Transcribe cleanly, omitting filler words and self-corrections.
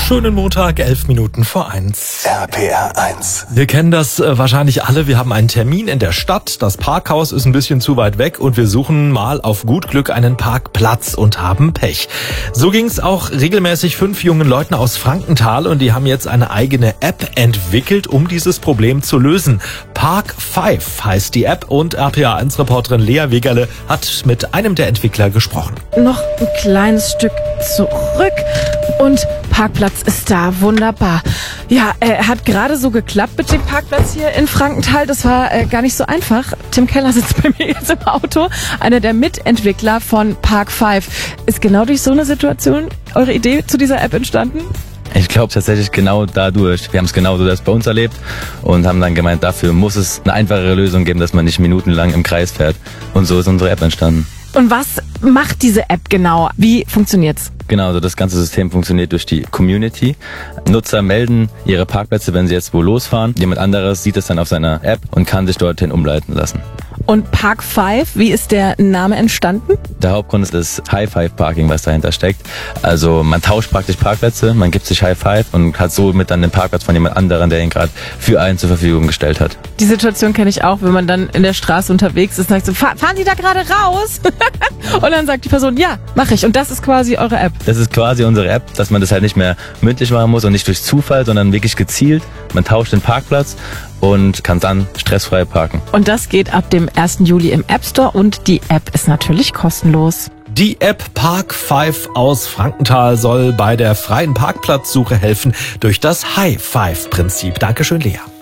Schönen Montag, 11 Minuten vor 1. RPR 1. Wir kennen das wahrscheinlich alle. Wir haben einen Termin in der Stadt. Das Parkhaus ist ein bisschen zu weit weg und wir suchen mal auf gut Glück einen Parkplatz und haben Pech. So ging's auch regelmäßig 5 jungen Leuten aus Frankenthal und die haben jetzt eine eigene App entwickelt, um dieses Problem zu lösen. Park 5 heißt die App und RPR 1-Reporterin Lea Wegerle hat mit einem der Entwickler gesprochen. Noch ein kleines Stück zurück und Parkplatz ist da. Wunderbar. Ja, hat gerade so geklappt mit dem Parkplatz hier in Frankenthal. Das war gar nicht so einfach. Tim Keller sitzt bei mir jetzt im Auto. Einer der Mitentwickler von Park 5. Ist genau durch so eine Situation eure Idee zu dieser App entstanden? Ich glaube tatsächlich genau dadurch. Wir haben es genauso das bei uns erlebt und haben dann gemeint, dafür muss es eine einfachere Lösung geben, dass man nicht minutenlang im Kreis fährt. Und so ist unsere App entstanden. Und was macht diese App genau? Wie funktioniert's? Genau, also das ganze System funktioniert durch die Community. Nutzer melden ihre Parkplätze, wenn sie jetzt wo losfahren. Jemand anderes sieht es dann auf seiner App und kann sich dorthin umleiten lassen. Und Park 5, wie ist der Name entstanden? Der Hauptgrund ist das High-Five-Parking, was dahinter steckt. Also man tauscht praktisch Parkplätze, man gibt sich High-Five und hat somit dann den Parkplatz von jemand anderem, der ihn gerade für einen zur Verfügung gestellt hat. Die Situation kenne ich auch, wenn man dann in der Straße unterwegs ist und sagt so, fahren Sie da gerade raus? Und dann sagt die Person, ja, mache ich. Und das ist quasi eure App. Das ist quasi unsere App, dass man das halt nicht mehr mündlich machen muss und nicht durch Zufall, sondern wirklich gezielt. Man tauscht den Parkplatz und kann dann stressfrei parken. Und das geht ab dem 1. Juli im App Store und die App ist natürlich kostenlos. Die App Park 5 aus Frankenthal soll bei der freien Parkplatzsuche helfen durch das High-Five-Prinzip. Dankeschön, Lea.